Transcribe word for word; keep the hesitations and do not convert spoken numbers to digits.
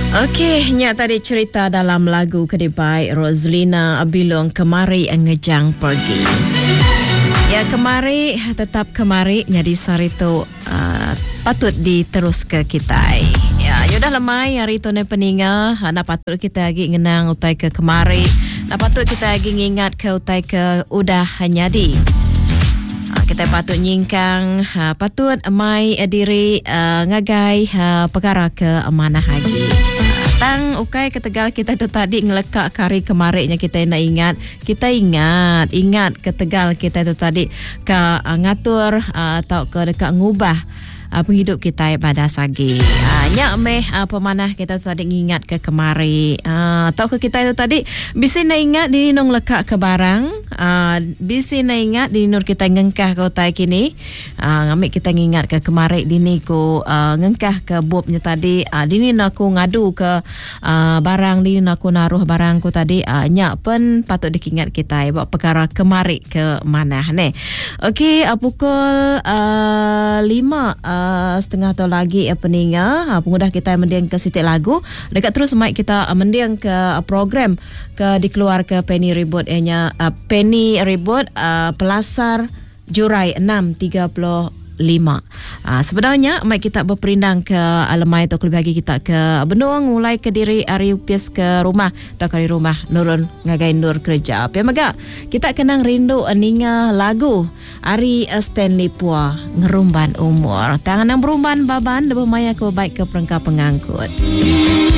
Okey, nya tadi cerita dalam lagu Kedai Roslina Abilong kemari ngejang pergi. Ya kemari tetap kemari nyadi sarito uh, patut diterus ke kita. Ya, yaudah lemai hari tu ne peninga, na patut kita lagi ngenang utai ke kemari. Na patut kita lagi ngingat ke utai ke udah hanyadi. Kita patut nyingkang, ha, patut mai diri uh, ngagai uh, perkara ke amanah lagi. Tang ukai ke Tegal kita tu tadi ngelekak kari kemarinnya kita nak ingat. Kita ingat, ingat ke Tegal kita tu tadi ke uh, ngatur uh, atau ke dekat ngubah uh, penghidup kita pada sagi. Uh, nyak meh uh, pemanah kita tu tadi ngingat ke kemari. Uh, atau ke kita tu tadi bisi nak ingat dini nong lekak ke barang. Uh, bisi nak ingat dini nur kita ngengkah ke utai kini. Uh, ngamik kita ngingat ke kemari dini ku uh, ngengkah ke bobnya tadi. Uh, dini nak ku ngadu ke uh, barang dini nak ku naruh barang ku tadi. Uh, nyak pun patut dikingat kita ya, buat perkara kemari ke mana ne. Okey, uh, pukul uh, lima uh, setengah tu lagi uh, peninga uh, pengudah kita mendiang ke sitik lagu. Dekat terus mic kita uh, mendiang ke uh, program ke dikeluar ke Penny Reboot nya uh, Penny Reboot uh, Pelasar Jurai enam tiga puluh lima. Uh, sebenarnya mic kita berperindang ke alamai atau lebih lagi kita ke Benung mulai ke diri Ari Upis ke rumah atau ke rumah Nurun ngagai nur kerja. Apa maga kita kenang rindu aninga lagu Ari Stanley Pua ngerumban umur. Tangan yang berumban baban debemaya ke baik ke perangkap pengangkut.